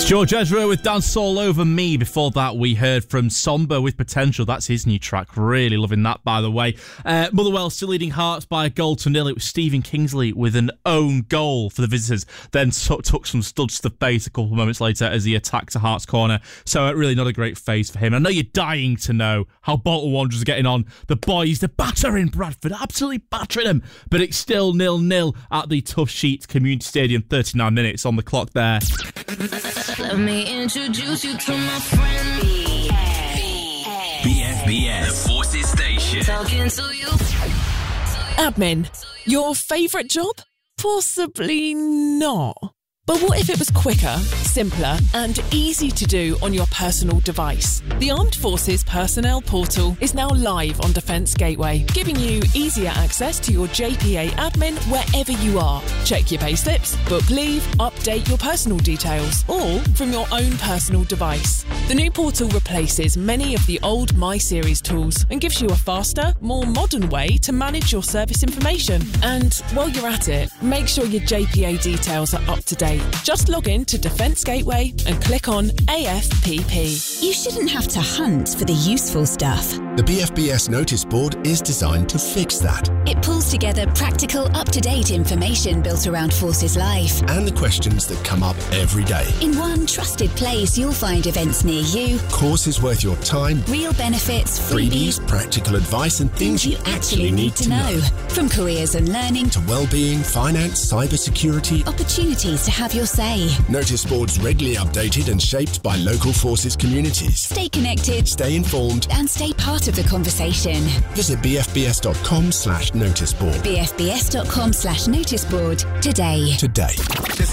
George Ezra with Dance All Over Me. Before that, we heard from Somber with Potential. That's his new track. Really loving that, by the way. Motherwell still leading Hearts by a goal to nil. It was Stephen Kingsley with an own goal for the visitors. Then took some studs to the face a couple of moments later as he attacked a Hearts corner. So really not a great phase for him. I know you're dying to know how Bolton Wanderers are getting on. The boys, they're battering Bradford, absolutely battering them. But it's still 0-0 at the Tough Sheet Community Stadium. 39 minutes on the clock there. Let me introduce you to my friend BFBS, the Forces Station. Talking to you. Admin, your favourite job? Possibly not. But what if it was quicker, simpler, and easy to do on your personal device? The Armed Forces Personnel Portal is now live on Defence Gateway, giving you easier access to your JPA admin wherever you are. Check your payslips, book leave, update your personal details, all from your own personal device. The new portal replaces many of the old My Series tools and gives you a faster, more modern way to manage your service information. And while you're at it, make sure your JPA details are up to date. Just log in to Defence Gateway and click on AFPP. You shouldn't have to hunt for the useful stuff. The BFBS notice board is designed to fix that. It pulls together practical, up-to-date information built around Forces life. And the questions that come up every day. In one trusted place, you'll find events near you, Courses worth your time, real benefits, freebies, practical advice and things you actually need to know. From careers and learning To well-being, finance, cybersecurity. opportunities to have your say. Notice boards regularly updated and shaped by local forces communities. Stay connected Stay informed. and stay part of the conversation. Visit bfbs.com/noticeboard bfbs.com/noticeboard today. today.